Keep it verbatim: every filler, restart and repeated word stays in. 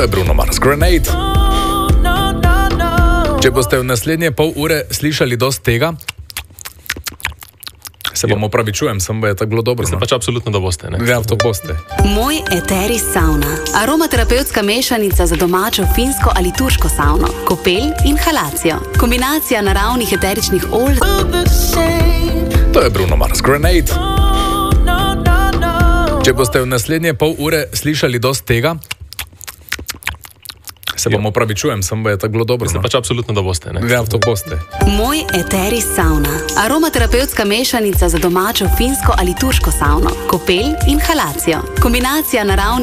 je Bruno Mars, Grenade. Če boste v naslednje pol ure slišali dosti tega, se bomo opravičujem, sem bo je tako bilo dobro. Mislim No? pač absolutno, da boste, ne? Ja, to boste. Moj eteri sauna. Aromaterapevtska mešanica za domačo finsko ali turško savno, kopel in halacijo. Kombinacija naravnih eteričnih olj. To je Bruno Mars, Grenade. Če boste v naslednje pol ure slišali dosti tega, se bomo opravičujem, sem bo je tako bilo dobro. Mislim No? pač absolutno, da boste, ne? Ja, to boste. Moj eteri sauna. Aromaterapevtska mešanica za domačo finsko ali turško savno, kopel in halacijo. Kombinacija naravnih